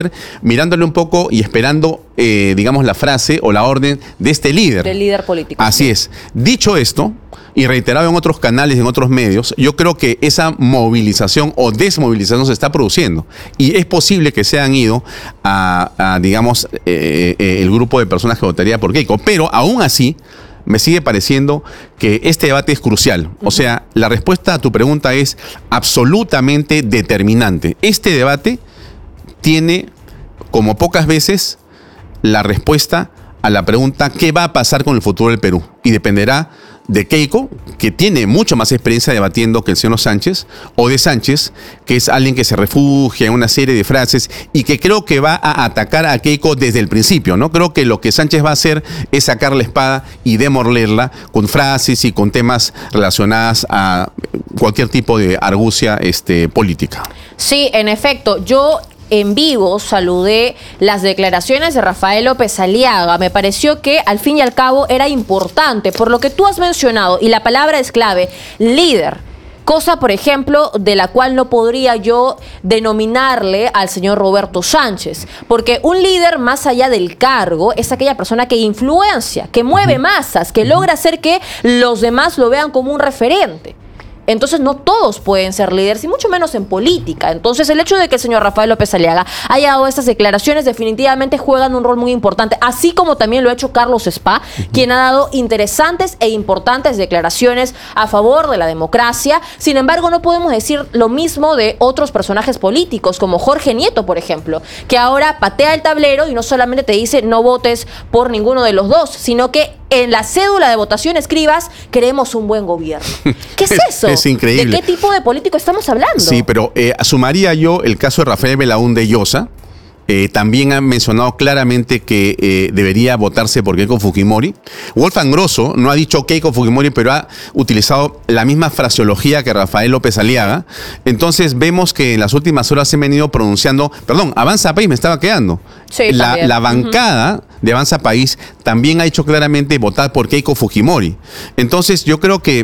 mirándole un poco y esperando, digamos, la frase o la orden de este líder. Del líder político. Así es. Dicho esto, y reiterado en otros canales, en otros medios, yo creo que esa movilización o desmovilización se está produciendo. Y es posible que se hayan ido a digamos, el grupo de personas que votaría por Keiko. Pero aún así, me sigue pareciendo que este debate es crucial. O sea, la respuesta a tu pregunta es absolutamente determinante. Este debate tiene, como pocas veces, la respuesta a la pregunta ¿qué va a pasar con el futuro del Perú? Y dependerá de Keiko, que tiene mucho más experiencia debatiendo que el señor Sánchez, o de Sánchez, que es alguien que se refugia en una serie de frases y que creo que va a atacar a Keiko desde el principio, ¿no? Creo que lo que Sánchez va a hacer es sacar la espada y demorlerla con frases y con temas relacionados a cualquier tipo de argucia política. Sí, en efecto, yo en vivo saludé las declaraciones de Rafael López Aliaga. Me pareció que al fin y al cabo era importante, por lo que tú has mencionado, y la palabra es clave, líder. Cosa, por ejemplo, de la cual no podría yo denominarle al señor Roberto Sánchez. Porque un líder, más allá del cargo, es aquella persona que influencia, que mueve masas, que logra hacer que los demás lo vean como un referente. Entonces no todos pueden ser líderes, y mucho menos en política. Entonces el hecho de que el señor Rafael López Aliaga haya dado estas declaraciones definitivamente juegan un rol muy importante, así como también lo ha hecho Carlos Spa, quien ha dado interesantes e importantes declaraciones a favor de la democracia. Sin embargo, no podemos decir lo mismo de otros personajes políticos, como Jorge Nieto, por ejemplo, que ahora patea el tablero y no solamente te dice no votes por ninguno de los dos, sino que en la cédula de votación escribas queremos un buen gobierno. ¿Qué es eso? Es increíble. ¿De qué tipo de político estamos hablando? Sí, pero sumaría yo el caso de Rafael Belaúnde Llosa. También han mencionado claramente que debería votarse por Keiko Fujimori. Wolfgang Grosso no ha dicho Keiko Fujimori, pero ha utilizado la misma fraseología que Rafael López Aliaga. Entonces vemos que en las últimas horas se han venido pronunciando, perdón, Avanza País me estaba quedando. Sí, la bancada de Avanza País también ha dicho claramente votar por Keiko Fujimori. Entonces yo creo que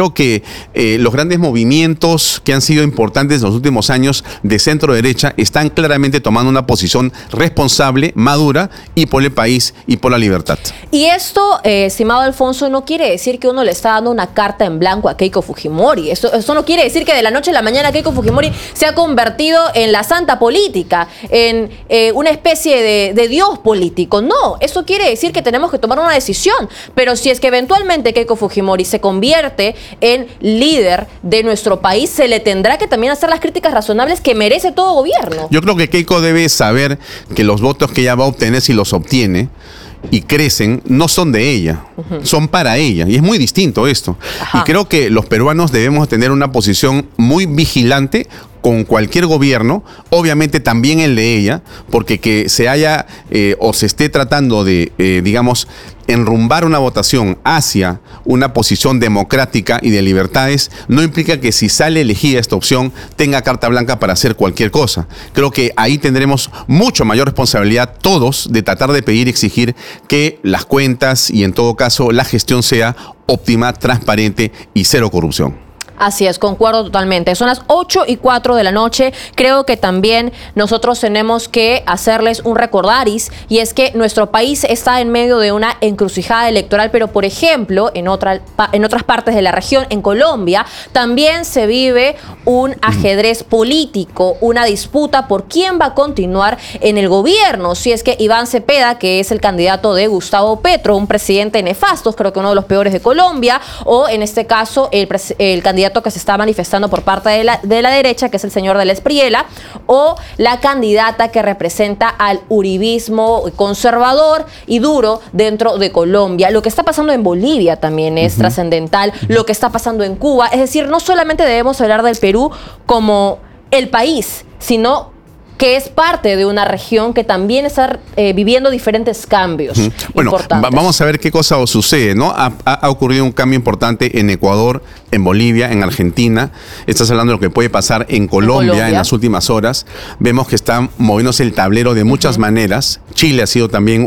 los grandes movimientos que han sido importantes en los últimos años de centro derecha están claramente tomando una posición responsable, madura y por el país y por la libertad. Y esto, estimado Alfonso, no quiere decir que uno le está dando una carta en blanco a Keiko Fujimori. Esto no quiere decir que de la noche a la mañana Keiko Fujimori se ha convertido en la santa política, en una especie de dios político. No, eso quiere decir que tenemos que tomar una decisión. Pero si es que eventualmente Keiko Fujimori se convierte en líder de nuestro país, se le tendrá que también hacer las críticas razonables que merece todo gobierno. Yo creo que Keiko debe saber que los votos que ella va a obtener, si los obtiene y crecen, no son de ella, son para ella. Y es muy distinto esto. Y creo que los peruanos debemos tener una posición muy vigilante con cualquier gobierno, obviamente también el de ella, porque que se haya o se esté tratando de, digamos, enrumbar una votación hacia una posición democrática y de libertades, no implica que si sale elegida esta opción tenga carta blanca para hacer cualquier cosa. Creo que ahí tendremos mucho mayor responsabilidad todos de tratar de pedir y exigir que las cuentas y en todo caso la gestión sea óptima, transparente y cero corrupción. Así es, concuerdo totalmente. Son las 8:04 de la noche. Creo que también nosotros tenemos que hacerles un recordaris, y es que nuestro país está en medio de una encrucijada electoral, pero por ejemplo, en otras partes de la región, en Colombia, también se vive un ajedrez político, una disputa por quién va a continuar en el gobierno. Si es que Iván Cepeda, que es el candidato de Gustavo Petro, un presidente nefasto, creo que uno de los peores de Colombia, o en este caso el candidato que se está manifestando por parte de la derecha, que es el señor de la Espriella, o la candidata que representa al uribismo conservador y duro dentro de Colombia. Lo que está pasando en Bolivia también es trascendental, lo que está pasando en Cuba. Es decir, no solamente debemos hablar del Perú como el país, sino que es parte de una región que también está viviendo diferentes cambios importantes. Vamos a ver qué cosa sucede, ¿no? Ha ocurrido un cambio importante en Ecuador, en Bolivia, en Argentina. Estás hablando de lo que puede pasar en Colombia en las últimas horas. Vemos que está moviéndose el tablero de muchas maneras. Chile ha sido también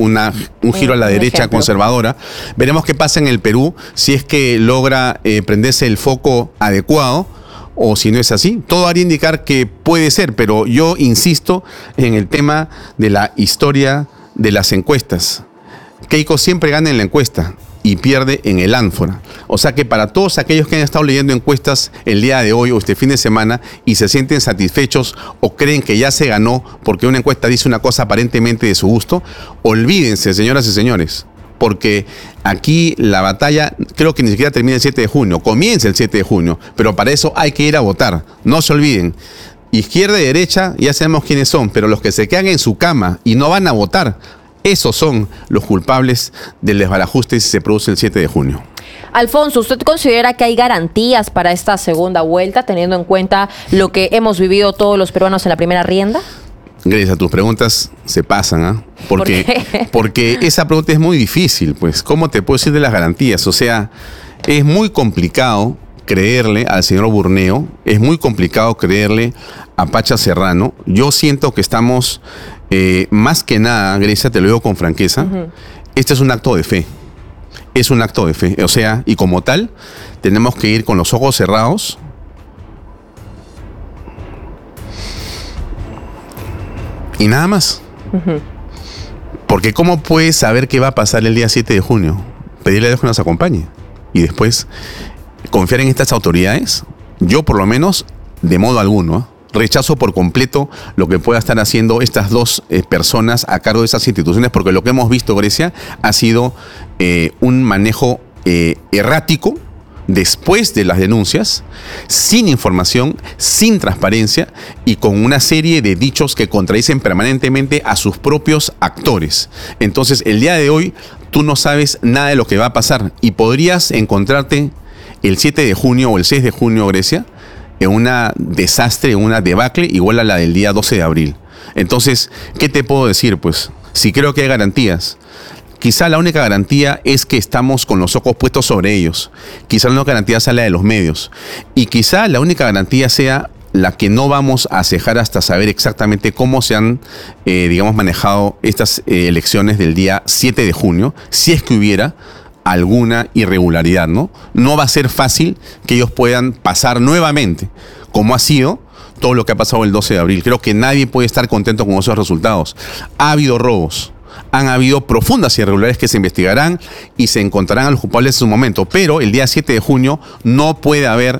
un giro a la derecha conservadora. Veremos qué pasa en el Perú, si es que logra prenderse el foco adecuado, o si no es así. Todo haría indicar que puede ser, pero yo insisto en el tema de la historia de las encuestas. Keiko siempre gana en la encuesta y pierde en el ánfora. O sea que para todos aquellos que han estado leyendo encuestas el día de hoy o este fin de semana y se sienten satisfechos o creen que ya se ganó porque una encuesta dice una cosa aparentemente de su gusto, olvídense, señoras y señores, porque aquí la batalla creo que ni siquiera termina el 7 de junio, comienza el 7 de junio, pero para eso hay que ir a votar. No se olviden, izquierda y derecha ya sabemos quiénes son, pero los que se quedan en su cama y no van a votar, esos son los culpables del desbarajuste si se produce el 7 de junio. Alfonso, ¿usted considera que hay garantías para esta segunda vuelta, teniendo en cuenta lo que hemos vivido todos los peruanos en la primera rienda? Grecia, tus preguntas se pasan, ¿ah? ¿Por qué? Porque esa pregunta es muy difícil, pues. ¿Cómo te puedo decir de las garantías? O sea, es muy complicado creerle al señor Burneo, es muy complicado creerle a Pacha Serrano. Yo siento que estamos, más que nada, Grecia, te lo digo con franqueza, este es un acto de fe. Es un acto de fe. O sea, y como tal, tenemos que ir con los ojos cerrados. Y nada más. Porque ¿cómo puedes saber qué va a pasar el día 7 de junio? Pedirle a Dios que nos acompañe. Y después, confiar en estas autoridades. Yo, por lo menos, de modo alguno, rechazo por completo lo que pueda estar haciendo estas dos personas a cargo de esas instituciones, porque lo que hemos visto, Grecia, ha sido un manejo errático después de las denuncias, sin información, sin transparencia y con una serie de dichos que contradicen permanentemente a sus propios actores. Entonces, el día de hoy, tú no sabes nada de lo que va a pasar y podrías encontrarte el 7 de junio o el 6 de junio, Grecia, en una desastre, en una debacle igual a la del día 12 de abril. Entonces, ¿qué te puedo decir? Pues, si creo que hay garantías, quizá la única garantía es que estamos con los ojos puestos sobre ellos. Quizá la única garantía sea la de los medios. Y quizá la única garantía sea la que no vamos a cejar hasta saber exactamente cómo se han, manejado estas elecciones del día 7 de junio, si es que hubiera alguna irregularidad, ¿no? No va a ser fácil que ellos puedan pasar nuevamente, como ha sido todo lo que ha pasado el 12 de abril. Creo que nadie puede estar contento con esos resultados. Ha habido robos, han habido profundas irregularidades que se investigarán y se encontrarán a los culpables en su momento, pero el día 7 de junio no puede haber,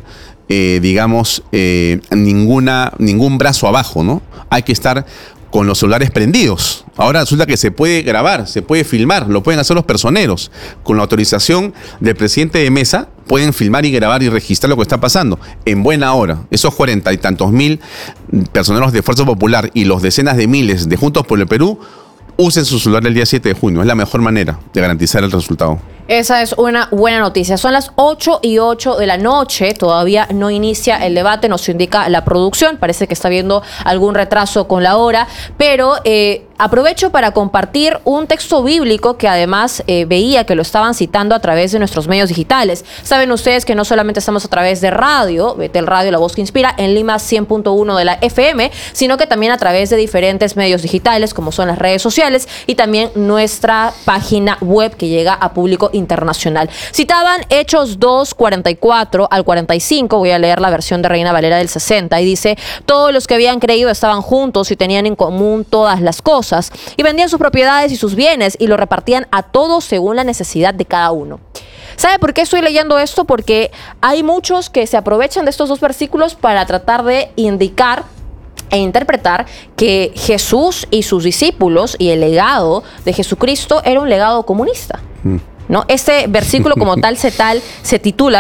ningún brazo abajo, ¿no? Hay que estar con los celulares prendidos. Ahora resulta que se puede grabar, se puede filmar, lo pueden hacer los personeros. Con la autorización del presidente de mesa, pueden filmar y grabar y registrar lo que está pasando en buena hora. Esos 40 y tantos mil personeros de Fuerza Popular y los decenas de miles de Juntos por el Perú, usen su celular el día 7 de junio. Es la mejor manera de garantizar el resultado. Esa es una buena noticia. Son las 8:08 de la noche. Todavía no inicia el debate, nos indica la producción. Parece que está habiendo algún retraso con la hora. Pero aprovecho para compartir un texto bíblico que además veía que lo estaban citando a través de nuestros medios digitales. Saben ustedes que no solamente estamos a través de radio, Betel Radio, La Voz que Inspira, en Lima 100.1 de la FM, sino que también a través de diferentes medios digitales, como son las redes sociales, y también nuestra página web que llega a público internacional. Citaban Hechos 2, 44 al 45, voy a leer la versión de Reina Valera del 60, y dice: todos los que habían creído estaban juntos y tenían en común todas las cosas, y vendían sus propiedades y sus bienes y lo repartían a todos según la necesidad de cada uno. ¿Sabe por qué estoy leyendo esto? Porque hay muchos que se aprovechan de estos dos versículos para tratar de indicar e interpretar que Jesús y sus discípulos y el legado de Jesucristo era un legado comunista. ¿No? Este versículo como tal se titula,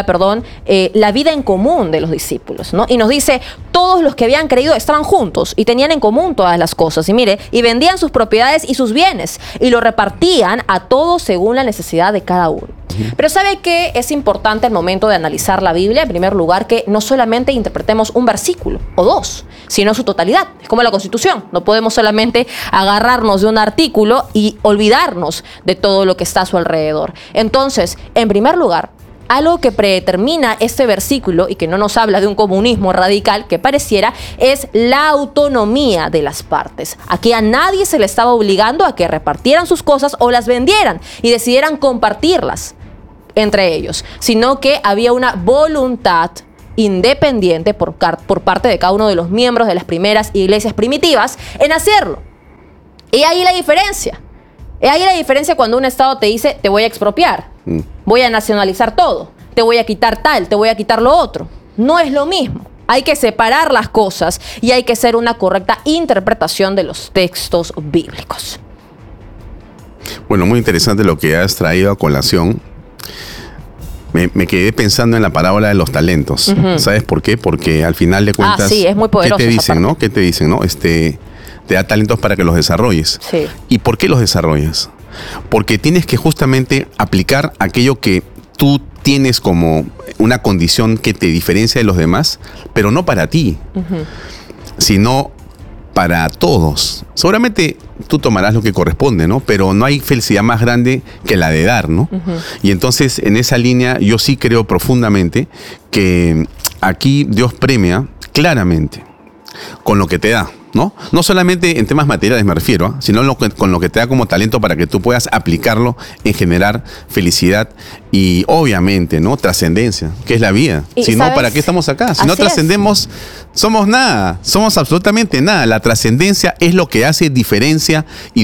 la vida en común de los discípulos, ¿no? Y nos dice: todos los que habían creído estaban juntos y tenían en común todas las cosas. Y mire, y vendían sus propiedades y sus bienes y lo repartían a todos según la necesidad de cada uno. Pero ¿sabe qué es importante al momento de analizar la Biblia? En primer lugar, que no solamente interpretemos un versículo o dos, sino su totalidad. Es como la Constitución. No podemos solamente agarrarnos de un artículo y olvidarnos de todo lo que está a su alrededor. Entonces, en primer lugar, algo que predetermina este versículo y que no nos habla de un comunismo radical que pareciera es la autonomía de las partes. Aquí a nadie se le estaba obligando a que repartieran sus cosas o las vendieran y decidieran compartirlas entre ellos, sino que había una voluntad independiente por parte de cada uno de los miembros de las primeras iglesias primitivas en hacerlo. Y ahí la diferencia. Y ahí la diferencia cuando un Estado te dice, te voy a expropiar, voy a nacionalizar todo, te voy a quitar tal, te voy a quitar lo otro. No es lo mismo. Hay que separar las cosas y hay que hacer una correcta interpretación de los textos bíblicos. Bueno, muy interesante lo que has traído a colación. Me quedé pensando en la parábola de los talentos. ¿Sabes por qué? Porque al final de cuentas, sí, es muy poderoso. ¿qué te dicen, no? ¿Qué te dicen, no? Te da talentos para que los desarrolles. Sí. ¿Y por qué los desarrollas? Porque tienes que justamente aplicar aquello que tú tienes como una condición que te diferencia de los demás, pero no para ti, sino para todos. Seguramente tú tomarás lo que corresponde, ¿no? Pero no hay felicidad más grande que la de dar, ¿no? Y entonces, en esa línea, yo sí creo profundamente que aquí Dios premia claramente con lo que te da, ¿no? No solamente en temas materiales me refiero, sino con lo que te da como talento para que tú puedas aplicarlo en generar felicidad y obviamente, ¿no? Trascendencia, que es la vida. Si no, ¿para qué estamos acá? Si no trascendemos, somos nada, somos absolutamente nada. La trascendencia es lo que hace diferencia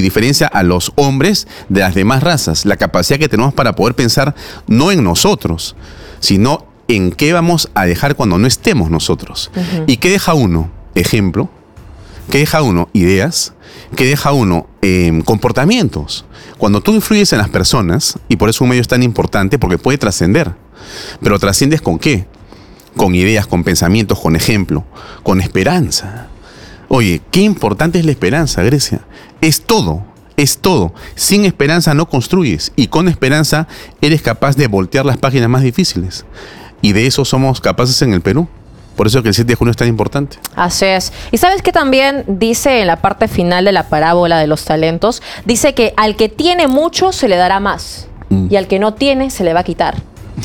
a los hombres de las demás razas. La capacidad que tenemos para poder pensar no en nosotros, sino en qué vamos a dejar cuando no estemos nosotros. ¿Y qué deja uno? Ejemplo. ¿Qué deja uno? Ideas. ¿Qué deja uno? Comportamientos. Cuando tú influyes en las personas, y por eso un medio es tan importante, porque puede trascender. Pero trasciendes ¿con qué? Con ideas, con pensamientos, con ejemplo, con esperanza. Oye, qué importante es la esperanza, Grecia. Es todo. Es todo. Sin esperanza no construyes. Y con esperanza eres capaz de voltear las páginas más difíciles. Y de eso somos capaces en el Perú. Por eso que el 7 de junio es tan importante. Así es. Y ¿sabes qué también dice en la parte final de la parábola de los talentos? Dice que al que tiene mucho se le dará más. Y al que no tiene se le va a quitar.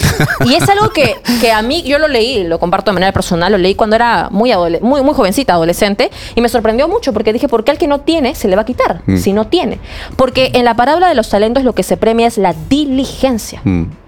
Y es algo que a mí, yo lo leí, lo comparto de manera personal, lo leí cuando era muy jovencita, adolescente, y me sorprendió mucho porque dije, ¿por qué al que no tiene se le va a quitar? Si no tiene. Porque en la parábola de los talentos lo que se premia es la diligencia.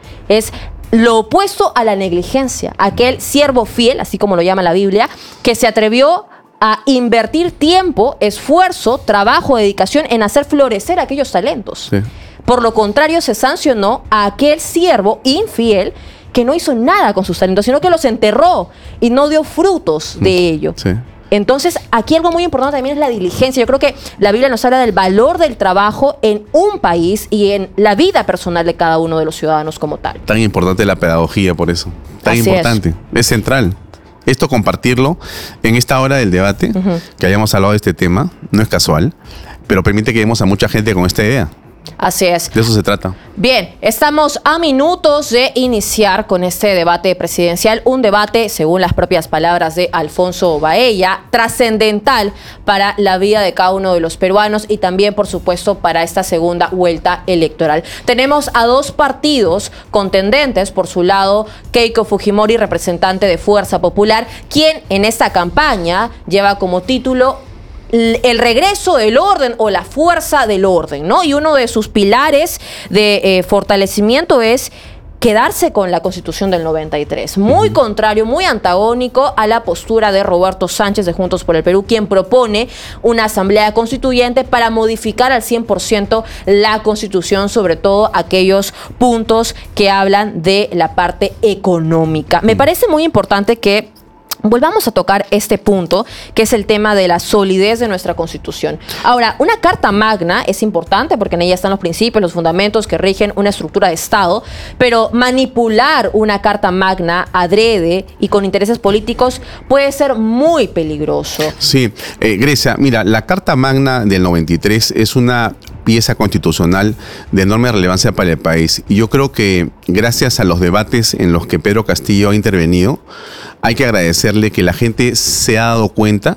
Es lo opuesto a la negligencia. Aquel siervo fiel, así como lo llama la Biblia, que se atrevió a invertir tiempo, esfuerzo, trabajo, dedicación en hacer florecer aquellos talentos. Sí. Por lo contrario, se sancionó a aquel siervo infiel que no hizo nada con sus talentos, sino que los enterró y no dio frutos de ello. Sí. Entonces, aquí algo muy importante también es la diligencia. Yo creo que la Biblia nos habla del valor del trabajo en un país y en la vida personal de cada uno de los ciudadanos como tal. Tan importante la pedagogía por eso. Tan importante. Es central. Esto compartirlo en esta hora del debate, que hayamos hablado de este tema, no es casual, pero permite que lleguemos a mucha gente con esta idea. Así es. De eso se trata. Bien, estamos a minutos de iniciar con este debate presidencial, un debate, según las propias palabras de Alfonso Baella, trascendental para la vida de cada uno de los peruanos y también, por supuesto, para esta segunda vuelta electoral. Tenemos a dos partidos contendentes, por su lado, Keiko Fujimori, representante de Fuerza Popular, quien en esta campaña lleva como título el regreso del orden o la fuerza del orden, ¿no? Y uno de sus pilares de fortalecimiento es quedarse con la Constitución del 93. Muy contrario, muy antagónico a la postura de Roberto Sánchez de Juntos por el Perú, quien propone una asamblea constituyente para modificar al 100% la Constitución, sobre todo aquellos puntos que hablan de la parte económica. Me parece muy importante que volvamos a tocar este punto, que es el tema de la solidez de nuestra Constitución. Ahora, una Carta Magna es importante porque en ella están los principios, los fundamentos que rigen una estructura de Estado, pero manipular una Carta Magna adrede y con intereses políticos puede ser muy peligroso. Sí, Grecia, mira, la Carta Magna del 93 es una pieza constitucional de enorme relevancia para el país. Y yo creo que gracias a los debates en los que Pedro Castillo ha intervenido, hay que agradecerle que la gente se ha dado cuenta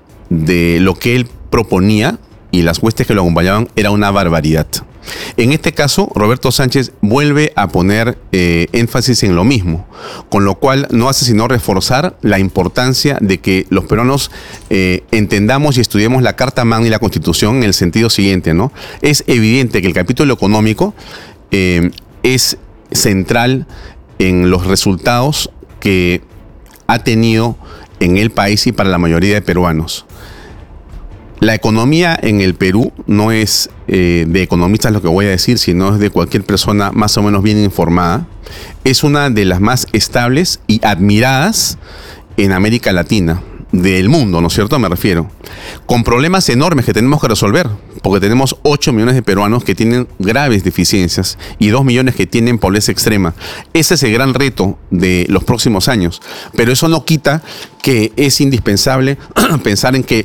de lo que él proponía y las huestes que lo acompañaban era una barbaridad. En este caso, Roberto Sánchez vuelve a poner énfasis en lo mismo, con lo cual no hace sino reforzar la importancia de que los peruanos entendamos y estudiemos la Carta Magna y la Constitución en el sentido siguiente, ¿no? Es evidente que el capítulo económico es central en los resultados que ha tenido en el país y para la mayoría de peruanos. La economía en el Perú no es de economistas lo que voy a decir, sino es de cualquier persona más o menos bien informada. Es una de las más estables y admiradas en América Latina, del mundo, ¿no es cierto? Me refiero. Con problemas enormes que tenemos que resolver, porque tenemos 8 millones de peruanos que tienen graves deficiencias y 2 millones que tienen pobreza extrema. Ese es el gran reto de los próximos años. Pero eso no quita que es indispensable pensar en que